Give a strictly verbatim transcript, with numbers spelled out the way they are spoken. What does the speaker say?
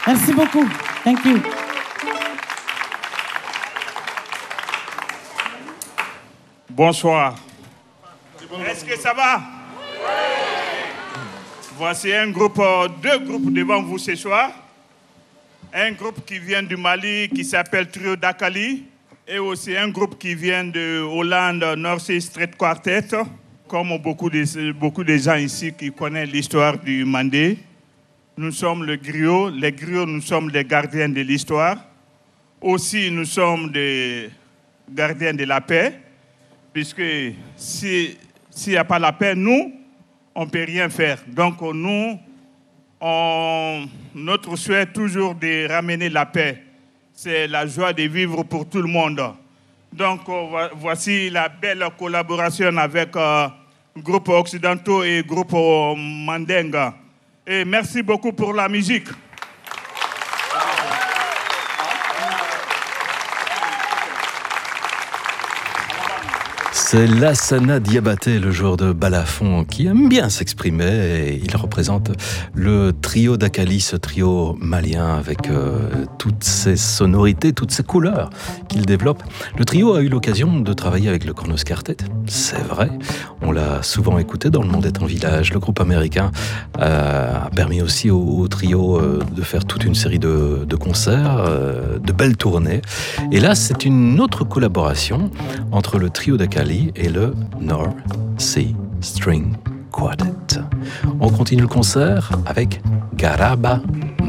Merci beaucoup. Thank you. Bonsoir. Est-ce que ça va? Voici un groupe, deux groupes devant vous ce soir. Un groupe qui vient du Mali qui s'appelle Trio Dakali et aussi un groupe qui vient de Hollande, North Sea Street Quartet. Comme beaucoup de, beaucoup de gens ici qui connaissent l'histoire du Mandé, nous sommes le griot. Les griots, nous sommes les gardiens de l'histoire. Aussi, nous sommes des gardiens de la paix, puisque si, s'il n'y a pas la paix, nous, on ne peut rien faire. Donc, nous, on, notre souhait est toujours de ramener la paix. C'est la joie de vivre pour tout le monde. Donc, voici la belle collaboration avec euh, groupe occidentaux et groupe euh, Mandinga. Et merci beaucoup pour la musique. C'est Lassana Diabaté, le joueur de balafon, qui aime bien s'exprimer et il représente le trio d'Akali, ce trio malien avec euh, toutes ses sonorités, toutes ses couleurs qu'il développe. Le trio a eu l'occasion de travailler avec le Kronos Quartet, c'est vrai. On l'a souvent écouté dans Le Monde est un village. Le groupe américain euh, a permis aussi au, au trio euh, de faire toute une série de, de concerts, euh, de belles tournées. Et là, c'est une autre collaboration entre le trio d'Akali et le North Sea String Quartet. On continue le concert avec Garaba